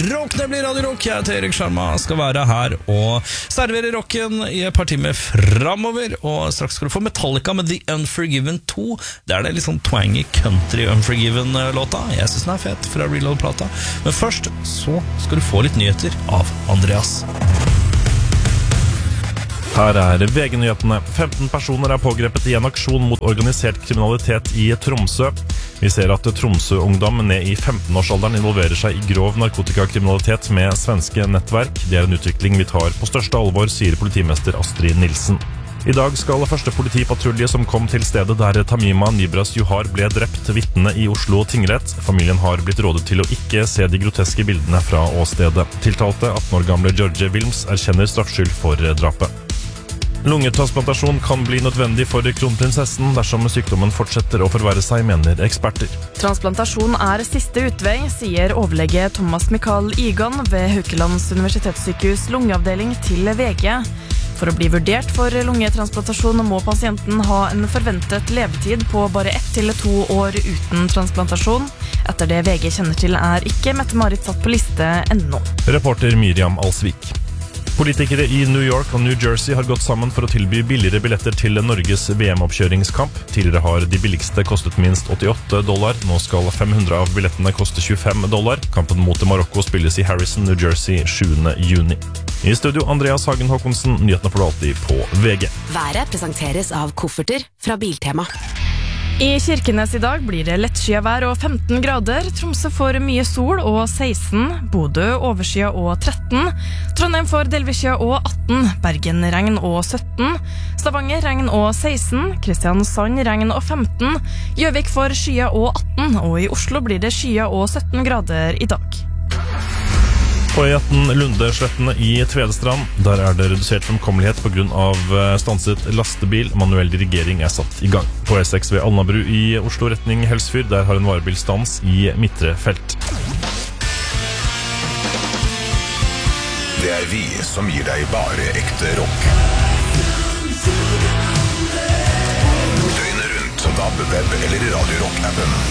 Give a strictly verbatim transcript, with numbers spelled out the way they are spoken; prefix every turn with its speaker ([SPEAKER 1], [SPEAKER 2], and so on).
[SPEAKER 1] Rock, det blir Radio Rock. Jeg heter Erik Sharma, skal være her og servere rocken i et par timer fremover. Og straks skal du få Metallica med The Unforgiven to. Det er det litt sånn twangy country Unforgiven-låta. Jeg synes den er fet fra Reload-plata. Men først så skal du få litt nyheter av Andreas.
[SPEAKER 2] Her er V G-nyhetene. femten personer er pågrepet i en aksjon mot organisert kriminalitet i Tromsø. Vi ser at Tromsø-ungdom ned i femten-årsalderen involverer seg i grov narkotikakriminalitet med svenske nettverk. Det er en utvikling vi tar på største alvor, sier politimester Astrid Nilsen. I dag skal første politipatrulje som kom til stedet der Tamima Nibras Johar ble drept vittne i Oslo tingrett. Familien har blitt rådet til å ikke se de groteske bildene fra åstedet. Tiltalte atten år gamle George Wilms erkjenner straffskyld for drapet. Lungetransplantasjon kan bli nødvendig for kronprinsessen dersom sykdommen fortsetter å forverre seg, mener eksperter.
[SPEAKER 3] Transplantasjon er siste utvei, sier overlege Thomas Mikael Igan ved Haukelands universitetssykehus lungeavdeling til V G. For å bli vurdert for lungetransplantasjon må pasienten ha en forventet levetid på bare ett til to år uten transplantasjon. Etter det V G kjenner til er ikke Mette-Marit satt på liste ennå.
[SPEAKER 2] Reporter Miriam Alsvik. Politikere i New York og New Jersey har gått sammen for å tilby billigere billetter til Norges V M-oppkjøringskamp. Tidligere har de billigste kostet minst åttiåtte dollar. Nå skal fem hundre av billettene koste tjuefem dollar. Kampen mot Marokko spilles i Harrison, New Jersey sjuende juni. I studio Andreas Hagen Håkonsen, nyhetene får du alltid på V G.
[SPEAKER 4] Været presenteres av kofferter fra Biltema.
[SPEAKER 3] I Kirkenes i dag blir det lettskyet vær og femten grader. Tromsø får mye sol og seksten. Bodø overskyet og tretten. Trondheim får delvisskyet og atten. Bergen regn og sytten. Stavanger regn og seksten. Kristiansand regn og femten. Gjøvik får skyet og atten. Og i Oslo blir det skyet og sytten grader i dag.
[SPEAKER 2] På E atten Lundeslettene i Tvedestrand, der er det redusert fremkommelighet på grunn av stanset lastebil. Manuell dirigering er satt i gang. På E seks ved Alnabru i Oslo retning Helsfyr, der har en varebil stans i midtre felt.
[SPEAKER 5] Det er vi som gir deg bare ekte rock. Døgnet rundt, D A B, web eller Radio Rock-appen.